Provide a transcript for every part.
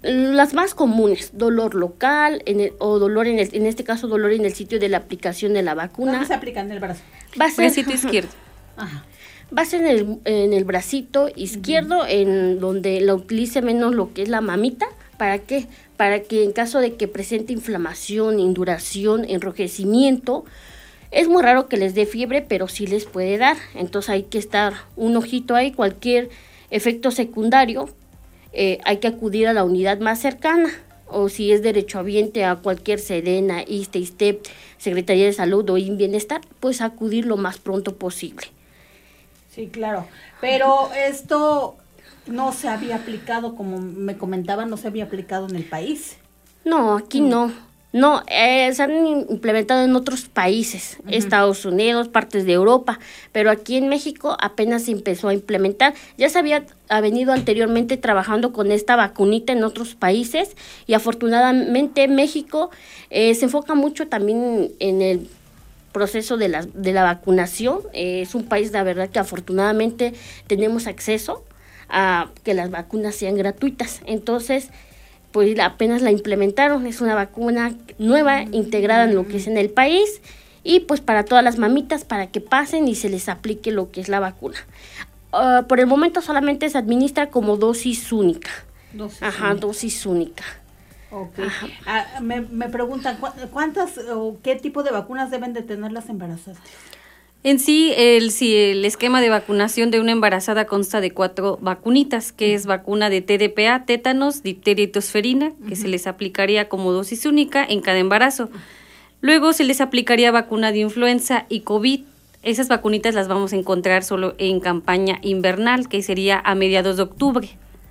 Las más comunes, dolor local o dolor en este caso dolor en el sitio de la aplicación de la vacuna. ¿Dónde se aplica? En el brazo. Va a ser Bracito izquierdo. Ajá. va a ser en el bracito izquierdo, en donde la utilice menos lo que es la mamita. ¿Para qué? Para que en caso de que presente inflamación, induración, enrojecimiento, es muy raro que les dé fiebre, pero sí les puede dar. Entonces hay que estar un ojito ahí, cualquier efecto secundario, hay que acudir a la unidad más cercana, o si es derechohabiente a cualquier SEDENA, ISSSTE, ISSSTE, Secretaría de Salud o INBienestar, pues acudir lo más pronto posible. Sí, claro. Pero esto no se había aplicado, como me comentaban, no se había aplicado en el país. No, aquí no. No, se han implementado en otros países, Estados Unidos, partes de Europa, pero aquí en México apenas se empezó a implementar. Ya se había venido anteriormente trabajando con esta vacunita en otros países y afortunadamente México se enfoca mucho también en el proceso de la vacunación. Es un país, la verdad, que afortunadamente tenemos acceso a que las vacunas sean gratuitas. Entonces, pues apenas la implementaron, es una vacuna nueva, integrada en lo que es en el país, y pues para todas las mamitas, para que pasen y se les aplique lo que es la vacuna. Por el momento solamente se administra como dosis única. Dosis única. Okay. Me preguntan, ¿cuántas o qué tipo de vacunas deben de tener las embarazadas? En sí, si el esquema de vacunación de una embarazada consta de 4 vacunitas, que es vacuna de TDPA, tétanos, difteria y tosferina, que se les aplicaría como dosis única en cada embarazo. Luego se les aplicaría vacuna de influenza y COVID. Esas vacunitas las vamos a encontrar solo en campaña invernal, que sería a mediados de octubre.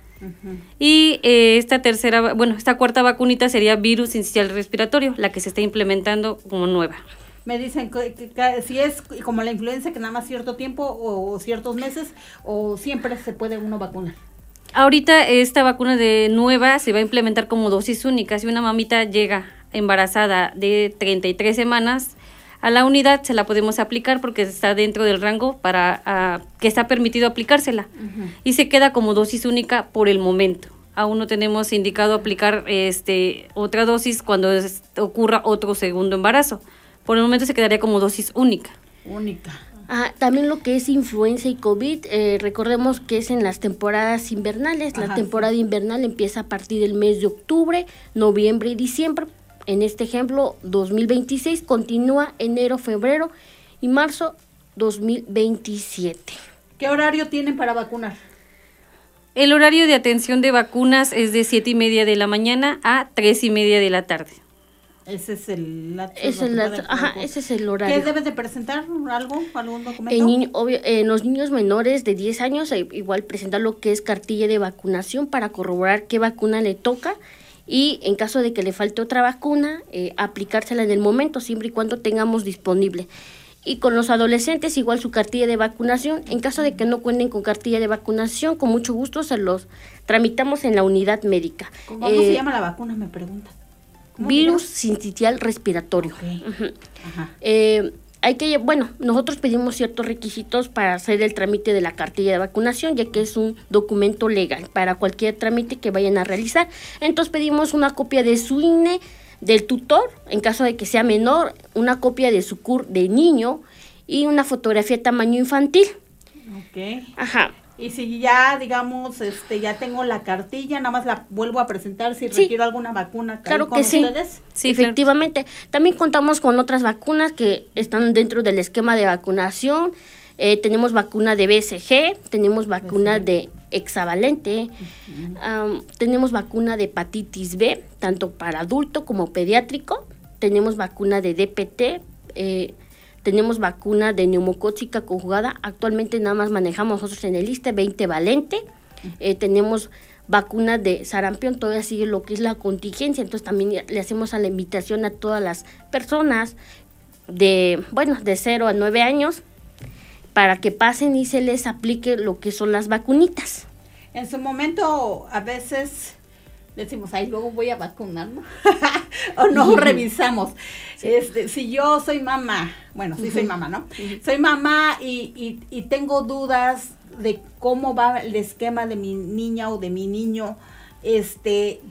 Y esta cuarta vacunita sería virus sincicial respiratorio, la que se está implementando como nueva. Me dicen que si es como la influenza, que nada más cierto tiempo o ciertos meses, o siempre se puede uno vacunar. Ahorita esta vacuna de nueva se va a implementar como dosis única. Si una mamita llega embarazada de 33 semanas, a la unidad se la podemos aplicar porque está dentro del rango para que está permitido aplicársela. Y se queda como dosis única por el momento. Aún no tenemos indicado aplicar otra dosis cuando ocurra otro segundo embarazo. Por el momento se quedaría como dosis única. También lo que es influenza y COVID, recordemos que es en las temporadas invernales. La temporada invernal empieza a partir del mes de octubre, noviembre y diciembre. En este ejemplo, 2026 continúa enero, febrero y marzo 2027. ¿Qué horario tienen para vacunar? El horario de atención de vacunas es de 7:30 de la mañana a 3:30 de la tarde. Ese es el ese es el horario. ¿Qué debes de presentar? ¿Algún documento? En los niños menores de 10 años, igual presentar lo que es cartilla de vacunación para corroborar qué vacuna le toca, y en caso de que le falte otra vacuna, aplicársela en el momento, siempre y cuando tengamos disponible. Y con los adolescentes, igual su cartilla de vacunación. En caso de que no cuenten con cartilla de vacunación, con mucho gusto se los tramitamos en la unidad médica. ¿Cómo se llama la vacuna? Me preguntan. Virus sincicial respiratorio. Nosotros pedimos ciertos requisitos para hacer el trámite de la cartilla de vacunación, ya que es un documento legal para cualquier trámite que vayan a realizar. Entonces pedimos una copia de su INE, del tutor, en caso de que sea menor, una copia de su CUR de niño y una fotografía tamaño infantil. Y si ya, digamos, ya tengo la cartilla, nada más la vuelvo a presentar si requiero alguna vacuna. Claro que sí. Sí, efectivamente. También contamos con otras vacunas que están dentro del esquema de vacunación. Tenemos vacuna de BCG, tenemos vacuna de hexavalente, tenemos vacuna de hepatitis B, tanto para adulto como pediátrico. Tenemos vacuna de DPT, tenemos vacuna de neumocócica conjugada. Actualmente nada más manejamos nosotros en el ISSSTE 20 valente. Tenemos vacuna de sarampión, todavía sigue lo que es la contingencia. Entonces también le hacemos a la invitación a todas las personas de 0 a 9 años para que pasen y se les aplique lo que son las vacunitas. En su momento, a veces decimos, luego voy a vacunar, ¿no? O no revisamos. Si yo soy mamá, soy mamá, ¿no? Soy mamá y tengo dudas de cómo va el esquema de mi niña o de mi niño,